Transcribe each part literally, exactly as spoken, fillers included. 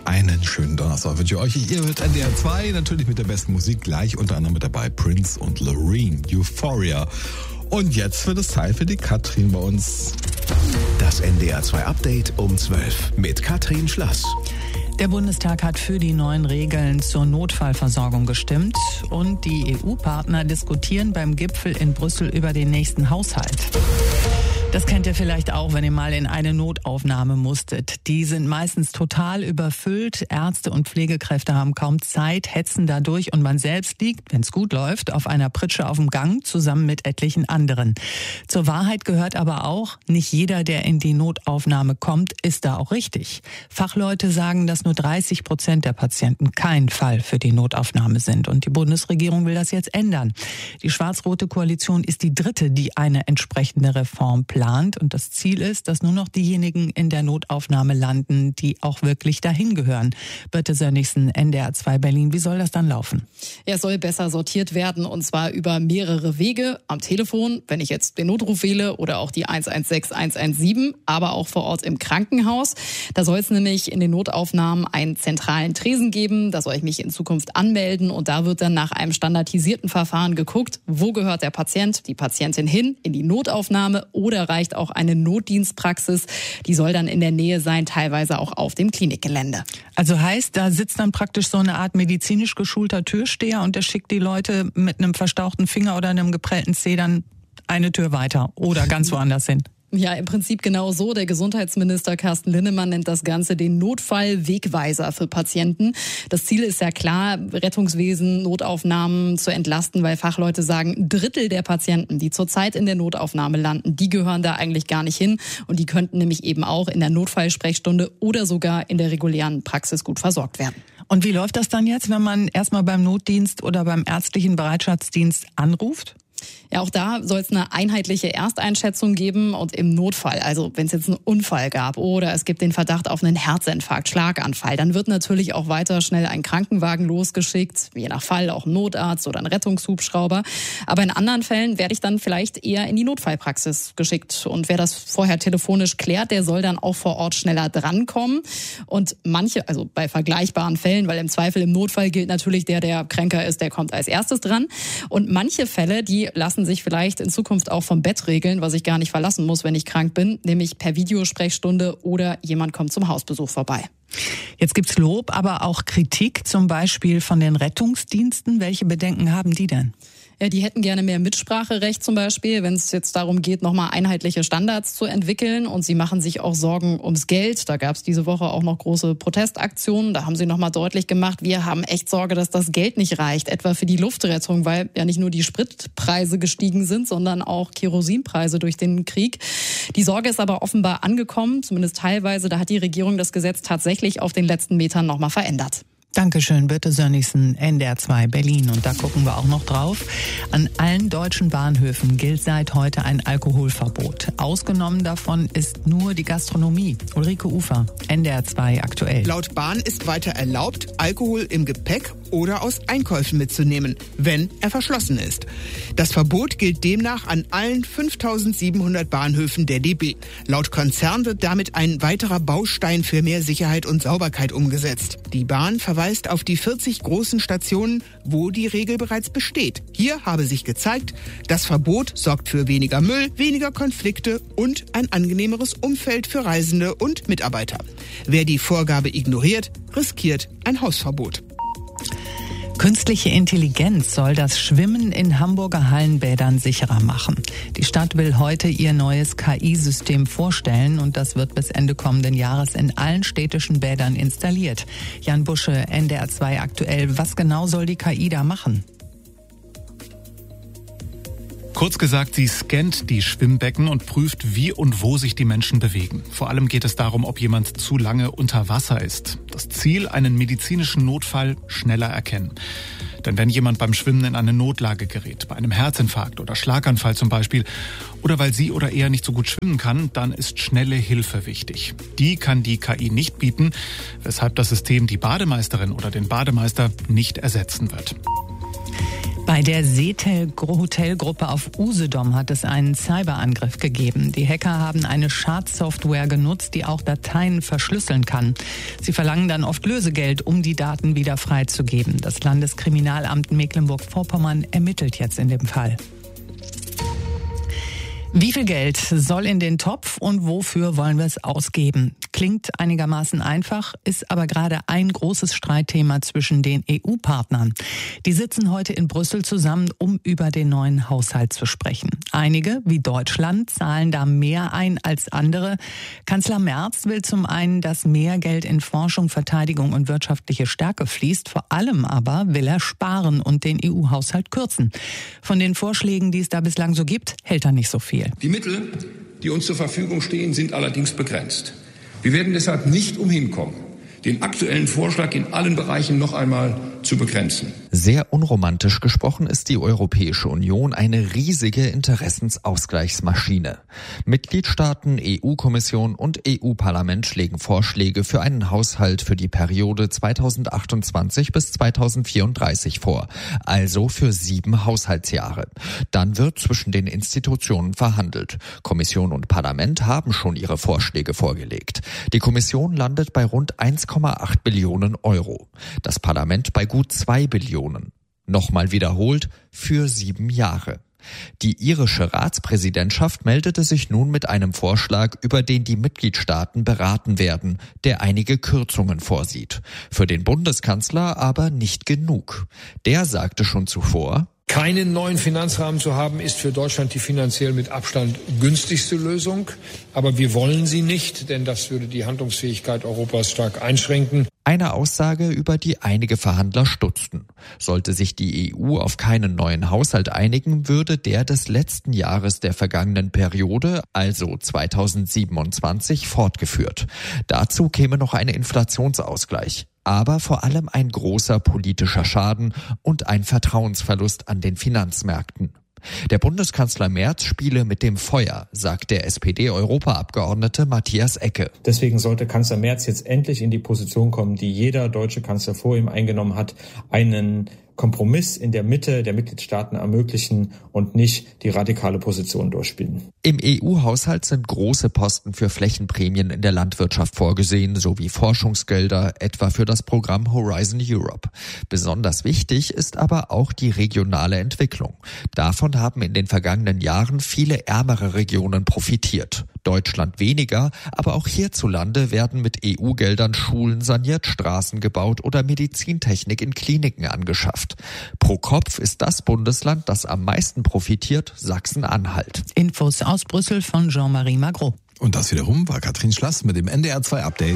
Einen schönen Donnerstag wünsche ich euch. Ihr hört N D R zwei, natürlich mit der besten Musik, gleich unter anderem mit dabei Prince und Loreen, Euphoria. Und jetzt wird es Zeit für die Katrin bei uns. Das N D R zwei Update um zwölf mit Katrin Schlass. Der Bundestag hat für die neuen Regeln zur Notfallversorgung gestimmt und die E U-Partner diskutieren beim Gipfel in Brüssel über den nächsten Haushalt. Das kennt ihr vielleicht auch, wenn ihr mal in eine Notaufnahme musstet. Die sind meistens total überfüllt. Ärzte und Pflegekräfte haben kaum Zeit, hetzen dadurch und man selbst liegt, wenn es gut läuft, auf einer Pritsche auf dem Gang zusammen mit etlichen anderen. Zur Wahrheit gehört aber auch, nicht jeder, der in die Notaufnahme kommt, ist da auch richtig. Fachleute sagen, dass nur dreißig Prozent der Patienten kein Fall für die Notaufnahme sind. Und die Bundesregierung will das jetzt ändern. Die schwarz-rote Koalition ist die dritte, die eine entsprechende Reform plant. Und das Ziel ist, dass nur noch diejenigen in der Notaufnahme landen, die auch wirklich dahin gehören. Birte Sönnigsen, N D R zwei Berlin. Wie soll das dann laufen? Er soll besser sortiert werden und zwar über mehrere Wege. Am Telefon, wenn ich jetzt den Notruf wähle oder auch die eins eins sechs, eins eins sieben, aber auch vor Ort im Krankenhaus. Da soll es nämlich in den Notaufnahmen einen zentralen Tresen geben. Da soll ich mich in Zukunft anmelden und da wird dann nach einem standardisierten Verfahren geguckt, wo gehört der Patient, die Patientin hin, in die Notaufnahme oder reicht auch eine Notdienstpraxis. Die soll dann in der Nähe sein, teilweise auch auf dem Klinikgelände. Also heißt, da sitzt dann praktisch so eine Art medizinisch geschulter Türsteher und der schickt die Leute mit einem verstauchten Finger oder einem geprellten Zeh dann eine Tür weiter oder ganz woanders hin. Ja, im Prinzip genau so. Der Gesundheitsminister Carsten Linnemann nennt das Ganze den Notfallwegweiser für Patienten. Das Ziel ist ja klar, Rettungswesen, Notaufnahmen zu entlasten, weil Fachleute sagen, ein Drittel der Patienten, die zurzeit in der Notaufnahme landen, die gehören da eigentlich gar nicht hin. Und die könnten nämlich eben auch in der Notfallsprechstunde oder sogar in der regulären Praxis gut versorgt werden. Und wie läuft das dann jetzt, wenn man erstmal beim Notdienst oder beim ärztlichen Bereitschaftsdienst anruft? Ja, auch da soll es eine einheitliche Ersteinschätzung geben und im Notfall, also wenn es jetzt einen Unfall gab oder es gibt den Verdacht auf einen Herzinfarkt, Schlaganfall, dann wird natürlich auch weiter schnell ein Krankenwagen losgeschickt, je nach Fall auch ein Notarzt oder ein Rettungshubschrauber. Aber in anderen Fällen werde ich dann vielleicht eher in die Notfallpraxis geschickt und wer das vorher telefonisch klärt, der soll dann auch vor Ort schneller drankommen. Und manche, also bei vergleichbaren Fällen, weil im Zweifel im Notfall gilt natürlich der, der kränker ist, der kommt als erstes dran. Und manche Fälle, die lassen sich vielleicht in Zukunft auch vom Bett regeln, was ich gar nicht verlassen muss, wenn ich krank bin, nämlich per Videosprechstunde oder jemand kommt zum Hausbesuch vorbei. Jetzt gibt's Lob, aber auch Kritik, zum Beispiel von den Rettungsdiensten. Welche Bedenken haben die denn? Ja, die hätten gerne mehr Mitspracherecht zum Beispiel, wenn es jetzt darum geht, nochmal einheitliche Standards zu entwickeln. Und sie machen sich auch Sorgen ums Geld. Da gab es diese Woche auch noch große Protestaktionen. Da haben sie nochmal deutlich gemacht, wir haben echt Sorge, dass das Geld nicht reicht, etwa für die Luftrettung, weil ja nicht nur die Spritpreise gestiegen sind, sondern auch Kerosinpreise durch den Krieg. Die Sorge ist aber offenbar angekommen, zumindest teilweise. Da hat die Regierung das Gesetz tatsächlich auf den letzten Metern nochmal verändert. Dankeschön, Birte Sönnigsen, N D R zwei Berlin. Und da gucken wir auch noch drauf. An allen deutschen Bahnhöfen gilt seit heute ein Alkoholverbot. Ausgenommen davon ist nur die Gastronomie. Ulrike Ufer, N D R zwei aktuell. Laut Bahn ist weiter erlaubt, Alkohol im Gepäck oder aus Einkäufen mitzunehmen, wenn er verschlossen ist. Das Verbot gilt demnach an allen fünftausendsiebenhundert Bahnhöfen der D B. Laut Konzern wird damit ein weiterer Baustein für mehr Sicherheit und Sauberkeit umgesetzt. Die Bahn verweist auf die vierzig großen Stationen, wo die Regel bereits besteht. Hier habe sich gezeigt, das Verbot sorgt für weniger Müll, weniger Konflikte und ein angenehmeres Umfeld für Reisende und Mitarbeiter. Wer die Vorgabe ignoriert, riskiert ein Hausverbot. Künstliche Intelligenz soll das Schwimmen in Hamburger Hallenbädern sicherer machen. Die Stadt will heute ihr neues K I-System vorstellen und das wird bis Ende kommenden Jahres in allen städtischen Bädern installiert. Jan Busche, N D R zwei aktuell. Was genau soll die K I da machen? Kurz gesagt, sie scannt die Schwimmbecken und prüft, wie und wo sich die Menschen bewegen. Vor allem geht es darum, ob jemand zu lange unter Wasser ist. Das Ziel, einen medizinischen Notfall schneller erkennen. Denn wenn jemand beim Schwimmen in eine Notlage gerät, bei einem Herzinfarkt oder Schlaganfall zum Beispiel, oder weil sie oder er nicht so gut schwimmen kann, dann ist schnelle Hilfe wichtig. Die kann die K I nicht bieten, weshalb das System die Bademeisterin oder den Bademeister nicht ersetzen wird. Bei der Seetel-Hotelgruppe auf Usedom hat es einen Cyberangriff gegeben. Die Hacker haben eine Schadsoftware genutzt, die auch Dateien verschlüsseln kann. Sie verlangen dann oft Lösegeld, um die Daten wieder freizugeben. Das Landeskriminalamt Mecklenburg-Vorpommern ermittelt jetzt in dem Fall. Wie viel Geld soll in den Topf und wofür wollen wir es ausgeben? Klingt einigermaßen einfach, ist aber gerade ein großes Streitthema zwischen den E U-Partnern. Die sitzen heute in Brüssel zusammen, um über den neuen Haushalt zu sprechen. Einige, wie Deutschland, zahlen da mehr ein als andere. Kanzler Merz will zum einen, dass mehr Geld in Forschung, Verteidigung und wirtschaftliche Stärke fließt. Vor allem aber will er sparen und den E U-Haushalt kürzen. Von den Vorschlägen, die es da bislang so gibt, hält er nicht so viel. Die Mittel, die uns zur Verfügung stehen, sind allerdings begrenzt. Wir werden deshalb nicht umhin kommen, den aktuellen Vorschlag in allen Bereichen noch einmal zu begrenzen. Sehr unromantisch gesprochen ist die Europäische Union eine riesige Interessensausgleichsmaschine. Mitgliedstaaten, E U-Kommission und E U-Parlament legen Vorschläge für einen Haushalt für die Periode zweitausendachtundzwanzig bis zweitausendvierunddreißig vor, also für sieben Haushaltsjahre. Dann wird zwischen den Institutionen verhandelt. Kommission und Parlament haben schon ihre Vorschläge vorgelegt. Die Kommission landet bei rund eins Komma acht Billionen Euro. Das Parlament bei gut zwei Billionen. Nochmal wiederholt, für sieben Jahre. Die irische Ratspräsidentschaft meldete sich nun mit einem Vorschlag, über den die Mitgliedstaaten beraten werden, der einige Kürzungen vorsieht. Für den Bundeskanzler aber nicht genug. Der sagte schon zuvor: Keinen neuen Finanzrahmen zu haben, ist für Deutschland die finanziell mit Abstand günstigste Lösung. Aber wir wollen sie nicht, denn das würde die Handlungsfähigkeit Europas stark einschränken. Eine Aussage, über die einige Verhandler stutzten. Sollte sich die E U auf keinen neuen Haushalt einigen, würde der des letzten Jahres der vergangenen Periode, also zweitausendsiebenundzwanzig, fortgeführt. Dazu käme noch ein Inflationsausgleich. Aber vor allem ein großer politischer Schaden und ein Vertrauensverlust an den Finanzmärkten. Der Bundeskanzler Merz spiele mit dem Feuer, sagt der S P D-Europaabgeordnete Matthias Ecke. Deswegen sollte Kanzler Merz jetzt endlich in die Position kommen, die jeder deutsche Kanzler vor ihm eingenommen hat, einen Kompromiss in der Mitte der Mitgliedstaaten ermöglichen und nicht die radikale Position durchspielen. Im E U-Haushalt sind große Posten für Flächenprämien in der Landwirtschaft vorgesehen, sowie Forschungsgelder, etwa für das Programm Horizon Europe. Besonders wichtig ist aber auch die regionale Entwicklung. Davon haben in den vergangenen Jahren viele ärmere Regionen profitiert. Deutschland weniger, aber auch hierzulande werden mit E U-Geldern Schulen saniert, Straßen gebaut oder Medizintechnik in Kliniken angeschafft. Pro Kopf ist das Bundesland, das am meisten profitiert, Sachsen-Anhalt. Infos aus Brüssel von Jean-Marie Magro. Und das wiederum war Katrin Schlass mit dem N D R zwei Update.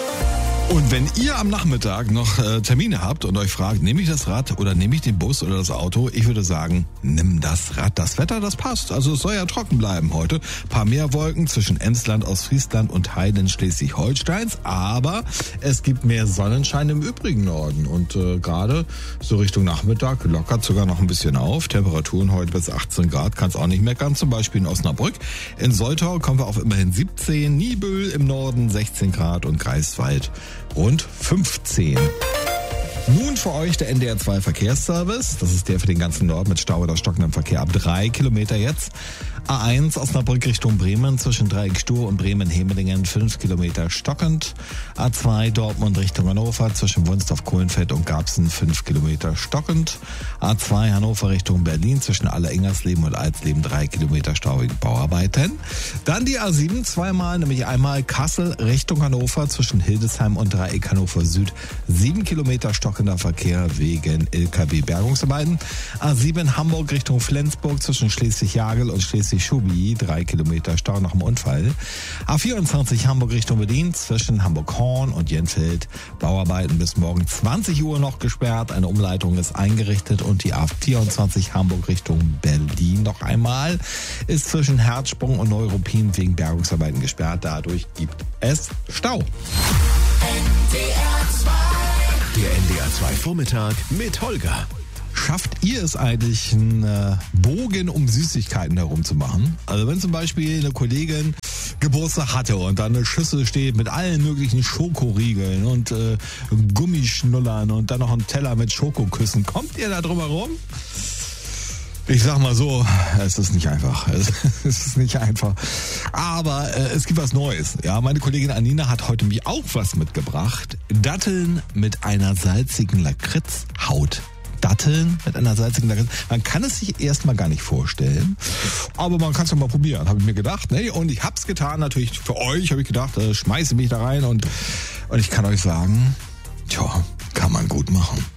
Und wenn ihr am Nachmittag noch äh, Termine habt und euch fragt, nehme ich das Rad oder nehme ich den Bus oder das Auto, ich würde sagen, nimm das Rad. Das Wetter, das passt. Also es soll ja trocken bleiben heute. Paar mehr Wolken zwischen Emsland, Ostfriesland und Heiden Schleswig-Holsteins. Aber es gibt mehr Sonnenschein im übrigen Norden. Und äh, gerade so Richtung Nachmittag lockert sogar noch ein bisschen auf. Temperaturen heute bis achtzehn Grad, kann es auch nicht meckern. Zum Beispiel in Osnabrück. In Soltau kommen wir auf immerhin siebzehn. Niebüll im Norden sechzehn Grad und Greifswald rund fünfzehn. Nun für euch der N D R zwei Verkehrsservice. Das ist der für den ganzen Norden mit Stau oder stockendem Verkehr ab drei Kilometer jetzt. A eins Osnabrück Richtung Bremen zwischen Dreieck-Stur und Bremen-Hemelingen fünf Kilometer stockend. A zwei Dortmund Richtung Hannover zwischen Wunstorf-Kohlenfeld und Garbsen fünf Kilometer stockend. A zwei Hannover Richtung Berlin zwischen Aller-Ingersleben und Alsleben drei Kilometer Stau wegen Bauarbeiten. Dann die A sieben zweimal, nämlich einmal Kassel Richtung Hannover zwischen Hildesheim und Dreieck Hannover Süd sieben Kilometer stockender Verkehr wegen L K W-Bergungsarbeiten. A sieben Hamburg Richtung Flensburg zwischen Schleswig-Jagel und Schleswig-Schubi drei Kilometer Stau nach dem Unfall. A vierundzwanzig Hamburg Richtung Berlin zwischen Hamburg-Horn und Jenfeld. Bauarbeiten bis morgen zwanzig Uhr noch gesperrt. Eine Umleitung ist eingerichtet und die A vierundzwanzig Hamburg Richtung Berlin noch einmal ist zwischen Herzsprung und Neuruppin wegen Bergungsarbeiten gesperrt. Dadurch gibt es Stau. N D R zwei. Der N D R zwei Vormittag mit Holger. Schafft ihr es eigentlich, einen äh, Bogen um Süßigkeiten herumzumachen? Also wenn zum Beispiel eine Kollegin Geburtstag hatte und da eine Schüssel steht mit allen möglichen Schokoriegeln und äh, Gummischnullern und dann noch ein Teller mit Schokoküssen, kommt ihr da drum herum? Ich sag mal so, es ist nicht einfach. Es ist nicht einfach. Aber äh, es gibt was Neues. Ja, meine Kollegin Anina hat heute mir auch was mitgebracht. Datteln mit einer salzigen Lakritzhaut. Datteln mit einer salzigen Lakritz. Man kann es sich erstmal gar nicht vorstellen, aber man kann es ja mal probieren, habe ich mir gedacht. Ne? Und ich hab's getan, natürlich für euch, habe ich gedacht, äh, schmeiße mich da rein und, und ich kann euch sagen, tja, kann man gut machen.